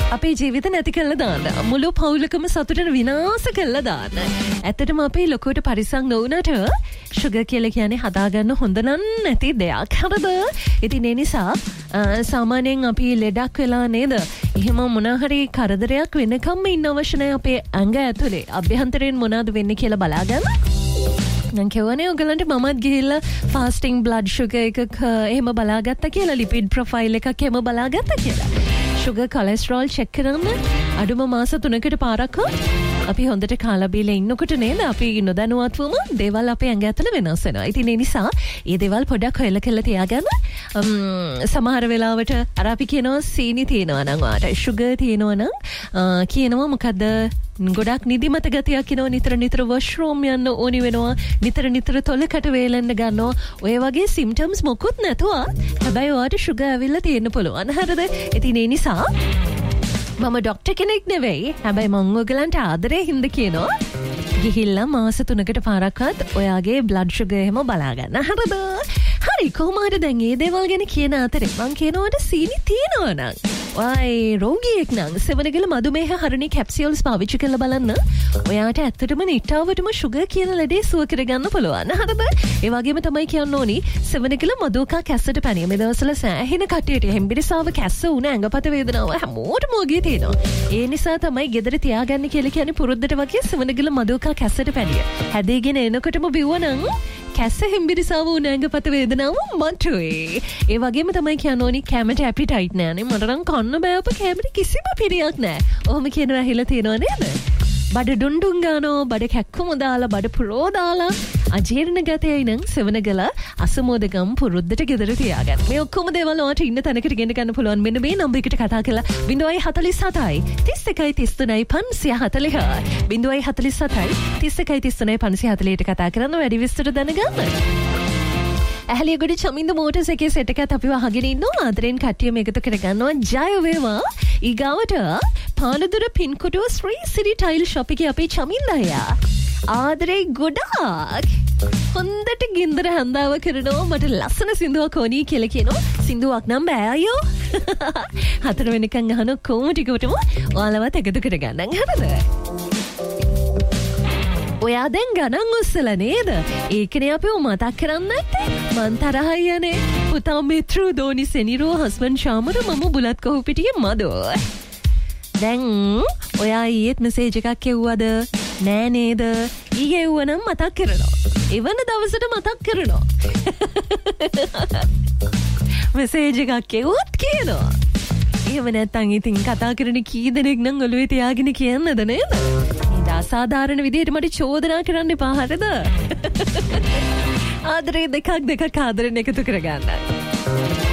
අපේ ජීවිත නැති කරලා දාන්න. මුළු පවුලකම සතුටට විනාශ කරලා දාන්න. ඇත්තටම අපේ ලොකුවට පරිස්සම් නොවුනට sugar කියලා කියන්නේ හදාගන්න හොඳ නැති දෙයක්. හරිද? ඉතින් ඒ නිසා සාමාන්‍යයෙන් අපි ලෙඩක් වෙලා නේද? එහෙම මොනවා හරි කරදරයක් වෙනකම්ම ඉන්න අවශ්‍ය නැහැ අපේ ඇඟ ඇතුලේ. අභ්‍යන්තරයෙන් මොනවද වෙන්නේ කියලා බලාගන්න. මං කියවනේ ඔයගලන්ට මමත් ගිහිල්ලා ෆාස්ටිං බ්ලඩ් ෂුගර් එකක එහෙම බලාගත්තා කියලා ලිපිඩ් ප්‍රොෆයිල් එකක් එහෙම බලාගත්තා කියලා. ෂුගර් කොලෙස්ටරෝල් චෙක් කරන්න අඩුම මාස 3කට පාරක් අපි හොඳට කාලා බීලා ඉන්නකොට නේද අපි නොදැනුවත්වම දේවල් අපේ ඇඟ ඇතුළේ වෙනස් වෙනවා. ඉතින් ඒ නිසා මේ දේවල් පොඩ්ඩක් හොයලා කියලා තියාගන්න. සමහර වෙලාවට අර අපි කියනවා සීනි තියෙනවා නම් වාට ෂුගර් තියෙනවා නම් කියනවා මොකද්ද ගොඩක් නිදිමත ගතියක් එනවා නිතර වොෂ්රූම් යන්න ඕනි වෙනවා නිතර තොලකට වේලෙන්න ගන්නවා ඔය වගේ සිම්ප්ටම්ස් මොකුත් නැතුව හැබැයි ඔයාට ෂුගර් ඇවිල්ලා තියෙන්න පුළුවන් හරිද ඉතින් ඒ නිසා මම ડોක්ටර් කෙනෙක් නෙවෙයි හැබැයි මම ඔයගලන්ට ආදරේ හින්ද කියනවා ගිහිල්ලා මාස 3කට පාරක්වත් ඔයාගේ බ්ලඩ් ෂුගර් එහෙම බලා ගන්න හරිද හරි කොහොමද දැන් මේ දේවල් ගැන කියන අතරේ මං කියනවාට සීනි තියෙනවා නම් ඔය රෝගියෙක් නම් සෙවණගල මధుමේහ හරණි කැප්සියුල්ස් පාවිච්චි කරලා බලන්න ඔයාට ඇත්තටම නිට්ටාවටම ෂුගර් කියන ලෙඩේ සුව කරගන්න පුළුවන් හරිද ඒ වගේම තමයි කියන්න ඕනි සෙවණගල මధుකා කැස්සට පැනිය මේ දවස්වල සෑහෙන කට්ටියට හෙම්බිරිසාව කැස්ස උන ඇඟපත වේදනාව හැමෝටම වගේ තියෙනවා ඒ නිසා තමයි ගෙදර තියාගන්න කියලා කියන්නේ පුරුද්දට වගේ සෙවණගල මధుකා කැස්සට පැනිය හැදීගෙන එනකොටම බිව්වනම් කැස්ස හෙම්බිරිසාව උන ඇඟපත වේදනාව මතුවේ ඒ වගේම තමයි කියන්න ඕනි කැමට ඇපිටයිට් නෑනේ මට නම් කන්න බෑ අප කැමරේ කිසිම පිරියක් නෑ. ඔහොම කියනවා ඇහිලා තියෙනව නේද? බඩ ඩුන්ඩුන් ගානෝ බඩ කැක්කුම දාලා බඩ පුරෝ දාලා අජීර්ණ ගතයයි නම් සෙවණගල අසමෝදගම් පුරුද්දට ගෙදර තියාගන්න. මේ ඔක්කොම දේවල් ඔයාට ඉන්න තැනකට ගෙන ගන්න පුළුවන්. මෙන්න මේ නම්බර් එකට කතා කරලා 047යි 31 33 540 047යි 31 33 540ට කතා කරන්න වැඩි විස්තර දැනගන්න. ඇහලියගොඩ චමින්ද මෝටර්ස් එකේ සෙට් එකත් අපිව අහගෙන ඉන්නවා ආදරෙන් කට්ටියම එකතු කරගන්නවා ජය වේවා ඊගාවට පානදුර පින්කොටුව ශ්‍රී සිරි ටයිල් ෂොප් එකේ අපේ චමින්ද අයියා ආදරේ ගොඩාක් හොඳට ගින්දර හඳාව කරනවා මට ලස්සන සින්දුවක් ඕනී කියලා කියනවා සින්දුවක් නම් බෑ අයියෝ 4 වෙනකන් අහන කොහොම ටිකටම ඔයාලවත් එකතු කරගන්න හරිද ඔයා දැන් ගණන් උස්සලා නේද? ඒකනේ අපි මතක් කරන්නේ නැත්තේ. මන් තරහයි යන්නේ. පුතා මිත්‍රු දෝනි සෙනිරෝ හස්බන්ඩ් ශාමර මම බුලත් කොහු පිටියේ මදෝ. දැන් ඔයා ඊයේත් මෙසේජ් එකක් එව්වද? නෑ නේද? ඊයේ එව්වනම් මතක් කරනවා. එවන දවසට මතක් කරනවා. මෙසේජ් එකක් එව්වොත් කියනවා. එහෙම නැත්තම් ඉතින් කතා කරන කී දෙනෙක් නම් ඔළුවේ තියාගෙන කියන්නද නේද? අසාධාරණ විදිහට මට චෝදනා කරන්න එපා හරිද? ආදරේ දෙකක් ආදරෙන් එකතු කරගන්න.